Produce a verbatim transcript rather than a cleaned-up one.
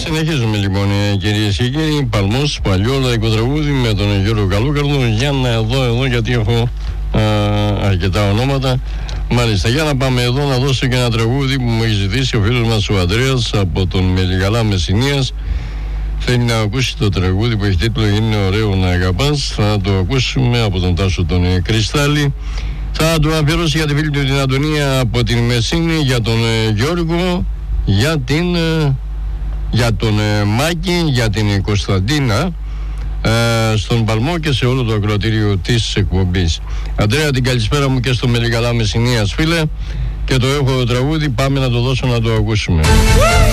Συνεχίζουμε λοιπόν, κυρίες και κύριοι. Παλμός, παλιό λαϊκό τραγούδι με τον Γιώργο Καλούκαρδο. Για να εδώ, εδώ, γιατί έχω α, αρκετά ονόματα. Μάλιστα, για να πάμε εδώ να δώσω και ένα τραγούδι που μου έχει ζητήσει ο φίλος μας ο Ανδρέας από τον Μελιγαλά Μεσσηνίας. Θέλει να ακούσει το τραγούδι που έχει τίτλο «Είναι ωραίο να αγαπάς». Θα το ακούσουμε από τον Τάσο τον Κρυστάλλη. Θα το αφιερώσει για τη φίλη του την Αντωνία από την Μεσσήνη, για τον Γιώργο, για την... για τον ε, Μάκη, για την Κωνσταντίνα, ε, στον Παλμό και σε όλο το ακροατήριο της εκπομπής. Αντρέα, την καλησπέρα μου και στο Μελιγαλά Μεσσηνίας, φίλε, και το έχω το τραγούδι, πάμε να το δώσω να το ακούσουμε.